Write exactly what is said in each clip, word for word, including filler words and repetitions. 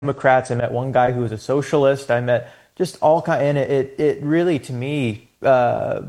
Democrats. I met one guy who was a socialist. I met just all kind, and it it, it really to me, uh,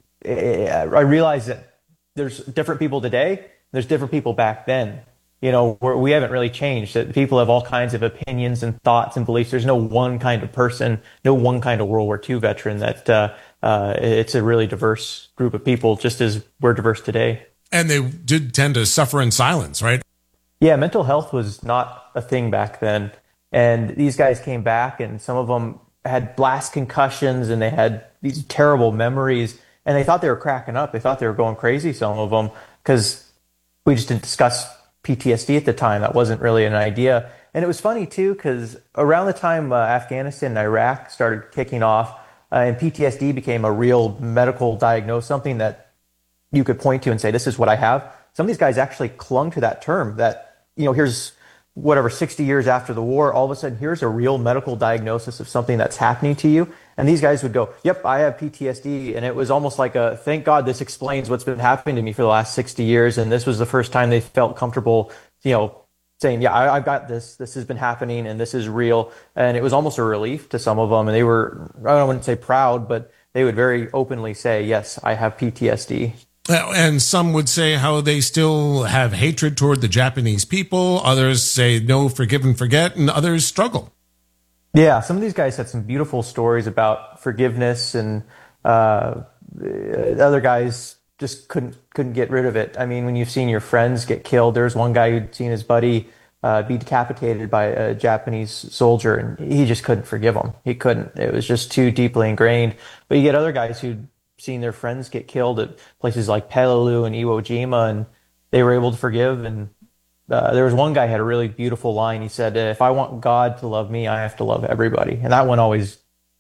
I realized that there's different people today. There's different people back then. You know, we're, we haven't really changed. That people have all kinds of opinions and thoughts and beliefs. There's no one kind of person, no one kind of World War Two veteran. That uh, uh, it's a really diverse group of people, just as we're diverse today. And they did tend to suffer in silence, right? Yeah, mental health was not a thing back then. And these guys came back, and some of them had blast concussions, and they had these terrible memories. And they thought they were cracking up. They thought they were going crazy, some of them, because we just didn't discuss P T S D at the time. That wasn't really an idea. And it was funny, too, because around the time uh, Afghanistan and Iraq started kicking off, uh, and P T S D became a real medical diagnosis, something that you could point to and say, this is what I have. Some of these guys actually clung to that term that, you know, here's whatever, sixty years after the war, all of a sudden, here's a real medical diagnosis of something that's happening to you. And these guys would go, yep, I have P T S D. And it was almost like a, thank God this explains what's been happening to me for the last sixty years. And this was the first time they felt comfortable, you know, saying, yeah, I, I've got this, this has been happening and this is real. And it was almost a relief to some of them. And they were, I don't want to say proud, but they would very openly say, yes, I have P T S D. And some would say how they still have hatred toward the Japanese people. Others say no, forgive and forget, and others struggle. Yeah, some of these guys had some beautiful stories about forgiveness, and uh, other guys just couldn't couldn't get rid of it. I mean, when you've seen your friends get killed, there's one guy who'd seen his buddy uh, be decapitated by a Japanese soldier, and he just couldn't forgive him. He couldn't. It was just too deeply ingrained. But you get other guys who'd seen their friends get killed at places like Peleliu and Iwo Jima, and they were able to forgive. And uh, there was one guy who had a really beautiful line. He said, if I want God to love me, I have to love everybody. And that one always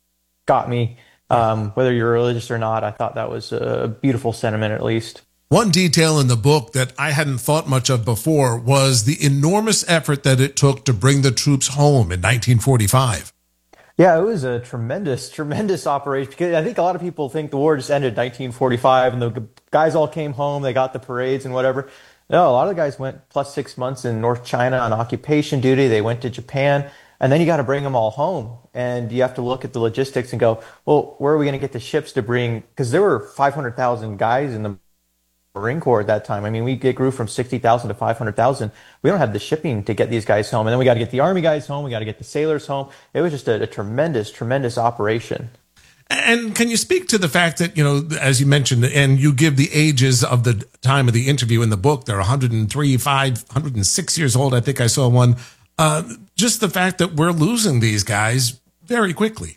got me. Um, whether you're religious or not, I thought that was a beautiful sentiment, at least. One detail in the book that I hadn't thought much of before was the enormous effort that it took to bring the troops home in nineteen forty-five. Yeah, it was a tremendous, tremendous operation, because I think a lot of people think the war just ended in nineteen forty-five and the guys all came home, they got the parades and whatever. No, a lot of the guys went plus six months in North China on occupation duty. They went to Japan, and then you got to bring them all home. And you have to look at the logistics and go, well, where are we going to get the ships to bring? Because there were five hundred thousand guys in the Marine Corps at that time. I mean, we it grew from sixty thousand to five hundred thousand. We don't have the shipping to get these guys home. And then we got to get the Army guys home. We got to get the sailors home. It was just a, a tremendous, tremendous operation. And can you speak to the fact that, you know, as you mentioned, and you give the ages of the time of the interview in the book, they're one hundred three, five, one hundred six years old. I think I saw one. Uh, just the fact that we're losing these guys very quickly.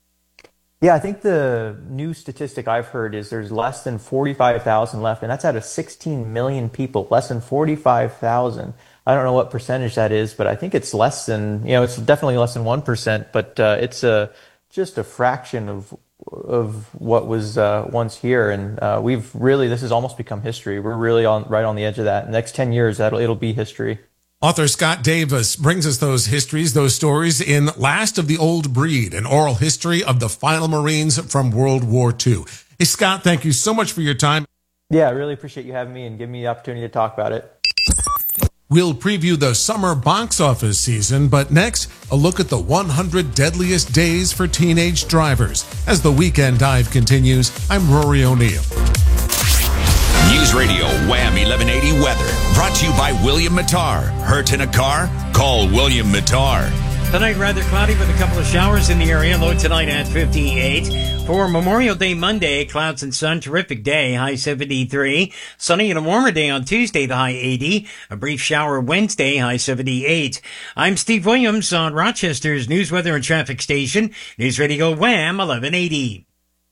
Yeah, I think the new statistic I've heard is there's less than forty-five thousand left, and that's out of sixteen million people, less than forty-five thousand. I don't know what percentage that is, but I think it's less than, you know, it's definitely less than one percent, but uh, it's a, just a fraction of of what was uh, once here. And uh, we've really, this has almost become history. We're really on right on the edge of that. In the next ten years, that'll it'll be history. Author Scott Davis brings us those histories, those stories in Last of the Old Breed, an oral history of the final Marines from World War Two. Hey, Scott, thank you so much for your time. Yeah, I really appreciate you having me and giving me the opportunity to talk about it. We'll preview the summer box office season, but next, a look at the one hundred deadliest days for teenage drivers. As the Weekend Dive continues, I'm Rory O'Neill. News Radio Wham eleven eighty weather, brought to you by William Mattar. Hurt in a car? Call William Mattar. Tonight, rather cloudy with a couple of showers in the area. Low tonight at fifty-eight. For Memorial Day Monday, clouds and sun. Terrific day. High seventy-three. Sunny and a warmer day on Tuesday, the high eighty. A brief shower Wednesday, high seventy-eight. I'm Steve Williams on Rochester's News, Weather, and Traffic Station. News Radio Wham eleven eighty.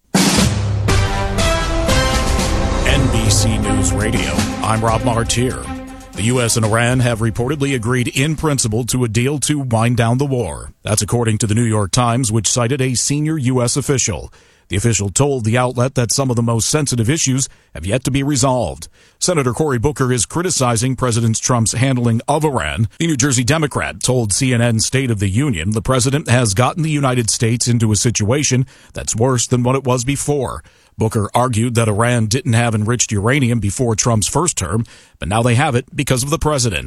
N B C News Radio. I'm Rob Martier. The U S and Iran have reportedly agreed in principle to a deal to wind down the war. That's according to the New York Times, which cited a senior U S official. The official told the outlet that some of the most sensitive issues have yet to be resolved. Senator Cory Booker is criticizing President Trump's handling of Iran. The New Jersey Democrat told C N N State of the Union the president has gotten the United States into a situation that's worse than what it was before. Booker argued that Iran didn't have enriched uranium before Trump's first term, but now they have it because of the president.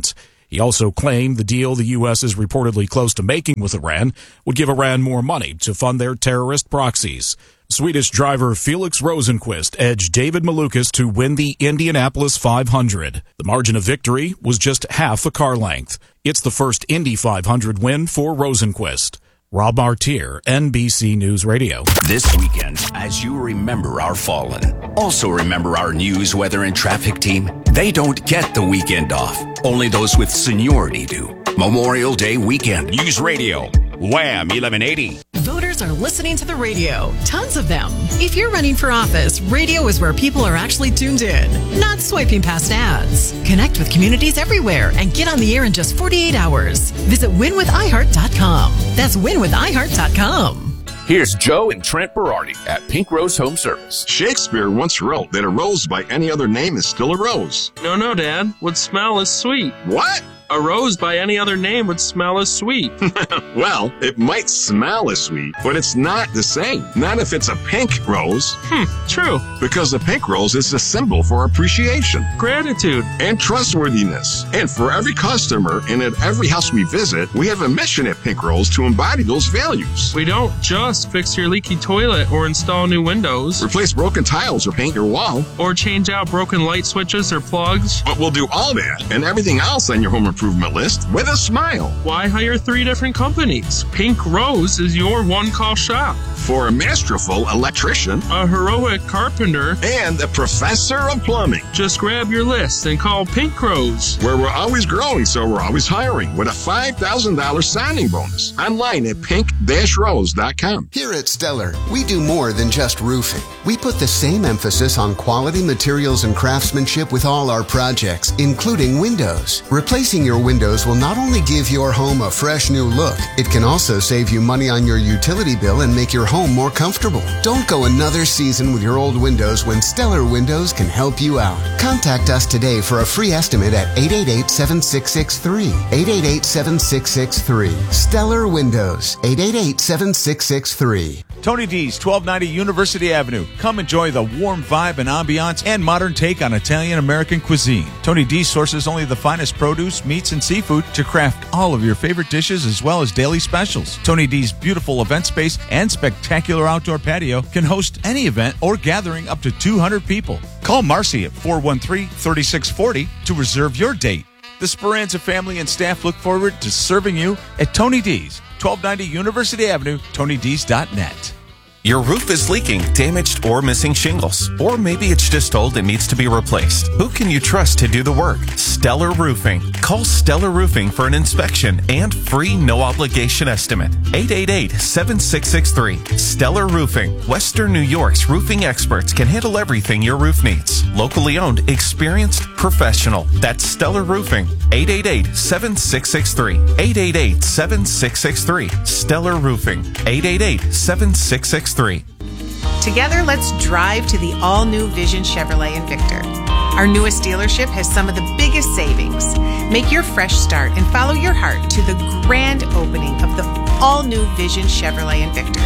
He also claimed the deal the U S is reportedly close to making with Iran would give Iran more money to fund their terrorist proxies. Swedish driver Felix Rosenqvist edged David Malukas to win the Indianapolis five hundred. The margin of victory was just half a car length. It's the first Indy five hundred win for Rosenqvist. Rob Martier, N B C News Radio. This weekend, as you remember our fallen, also remember our news, weather, and traffic team. They don't get the weekend off. Only those with seniority do. Memorial Day weekend. News Radio. Wham eleven eighty. Voters are listening to the radio. Tons of them. If you're running for office, radio is where people are actually tuned in, not swiping past ads. Connect with communities everywhere and get on the air in just forty-eight hours. Visit win with i heart dot com. That's win with i heart dot com. Here's Joe and Trent Berardi at Pink Rose Home Service. Shakespeare once wrote that a rose by any other name is still a rose. No, no, Dad. Would smell as sweet. What? A rose by any other name would smell as sweet. Well, it might smell as sweet, but it's not the same. Not if it's a pink rose. Hmm, true. Because the pink rose is a symbol for appreciation, gratitude, and trustworthiness. And for every customer and at every house we visit, we have a mission at Pink Rose to embody those values. We don't just fix your leaky toilet or install new windows, replace broken tiles or paint your wall, or change out broken light switches or plugs. But we'll do all that and everything else on your home improvement list with a smile. Why hire three different companies? Pink Rose is your one-call shop. For a masterful electrician, a heroic carpenter, and a professor of plumbing. Just grab your list and call Pink Rose. Where we're always growing, so we're always hiring, with a five thousand dollars signing bonus. Online at pink dash rose dot com. Here at Stellar, we do more than just roofing. We put the same emphasis on quality materials and craftsmanship with all our projects, including windows. Replacing your windows will not only give your home a fresh new look, it can also save you money on your utility bill and make your home more comfortable. Don't go another season with your old windows when Stellar Windows can help you out. Contact us today for a free estimate at eight eight eight, seven six six three. eight eight eight, seven six six three. Stellar Windows. eight eight eight, seven six six three. Tony D's, twelve ninety University Avenue. Come enjoy the warm vibe and ambiance and modern take on Italian-American cuisine. Tony D sources only the finest produce, meats, and seafood to craft all of your favorite dishes as well as daily specials. Tony D's beautiful event space and spectacular outdoor patio can host any event or gathering up to two hundred people. Call Marcy at four one three, three six four zero to reserve your date. The Speranza family and staff look forward to serving you at Tony D's, twelve ninety University Avenue, tony d's dot net. Your roof is leaking, damaged, or missing shingles. Or maybe it's just old and needs to be replaced. Who can you trust to do the work? Stellar Roofing. Call Stellar Roofing for an inspection and free no-obligation estimate. eight eight eight, seven six six three. Stellar Roofing. Western New York's roofing experts can handle everything your roof needs. Locally owned, experienced, professional. That's Stellar Roofing. eight eight eight, seven six six three. eight eight eight, seven six six three. Stellar Roofing. eight eight eight, seven six six three. Together, let's drive to the all-new Vision Chevrolet Invictor. Our newest dealership has some of the biggest savings. Make your fresh start and follow your heart to the grand opening of the all-new Vision Chevrolet Invictor.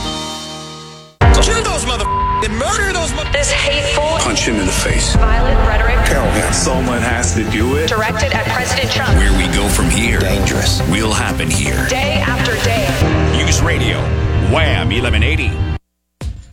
Kill those motherfuckers and murder those motherfuckers. This hateful, punch him in the face, violent rhetoric. Tell him someone has to do it. Directed at President Trump. Where we go from here, dangerous, will happen here. Day after day. News Radio, Wham eleven eighty.